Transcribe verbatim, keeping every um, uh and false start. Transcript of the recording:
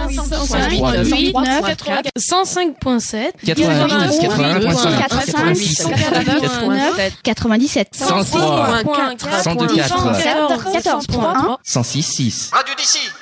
huit, neuf, cent cinq virgule sept, quatre-vingt-dix, quatre-vingt-huit, quatre-vingt-dix-neuf, quatre-vingt-dix-sept, cent trois, cent deux, quatre, quatorze, cent six, six. Radio d'ici.